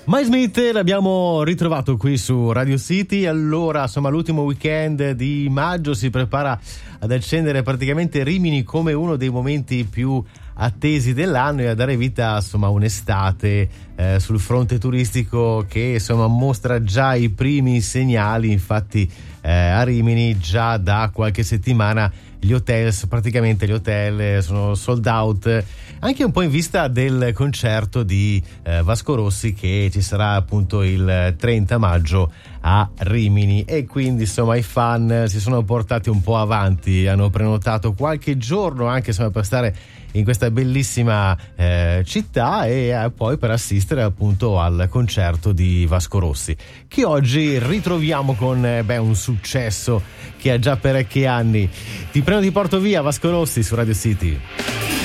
Miles Smith l'abbiamo ritrovato qui su Radio City. Allora, insomma, l'ultimo weekend di maggio si prepara ad accendere praticamente Rimini come uno dei momenti più attesi dell'anno e a dare vita, insomma, a un'estate sul fronte turistico che, insomma, mostra già i primi segnali. Infatti a Rimini già da qualche settimana gli hotel sono sold out, anche un po' in vista del concerto di Vasco Rossi che ci sarà appunto il 30 maggio a Rimini, e quindi insomma i fan si sono portati un po' avanti, hanno prenotato qualche giorno anche, insomma, per stare in questa bellissima città e poi per assistere appunto al concerto di Vasco Rossi, che oggi ritroviamo con un successo che ha già parecchi anni. Ti prendo, ti porto via, Vasco Rossi su Radio City.